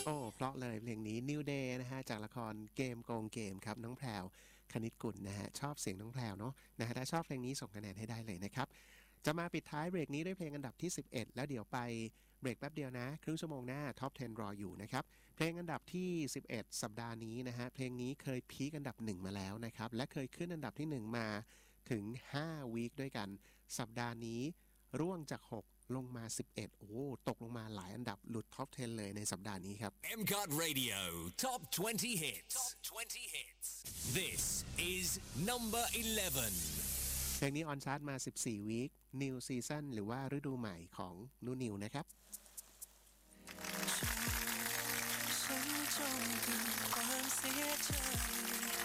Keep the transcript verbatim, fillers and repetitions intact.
โอ้เพราะเลยเพลงนี้ New Day นะฮะจากละครเกมโกงเกมครับน้องแพรวคณิตกุลนะฮะชอบเสียงน้องแพรวเนาะนะฮะถ้าชอบเพลงนี้ส่งคะแนนให้ได้เลยนะครับจะมาปิดท้ายเบรกนี้ด้วยเพลงอันดับที่สิบเอ็ดแล้วเดี๋ยวไปเบรกแป๊บเดียวนะครึ่งชั่วโมงหน้าท็อปสิบรออยู่นะครับเพลงอันดับที่สิบเอ็ดสัปดาห์นี้นะฮะเพลงนี้เคยพีคอันดับหนึ่งมาแล้วนะครับและเคยขึ้นอันดับที่หนึ่งมาถึงห้าวีคด้วยกันสัปดาห์นี้ร่วงจากหกลงมาสิบเอ็ดโอ้ตกลงมาหลายอันดับหลุดท็อปสิบเลยในสัปดาห์นี้ครับเอ็ม ซี โอ ที Radio Top twenty Hits Top twenty Hits This is number eleven เพลงนี้ออนชาร์ตมาสิบสี่วีค New Season หรือว่าฤดูใหม่ของนูนิวนะครับฉันจมอยู่ความเสียใจ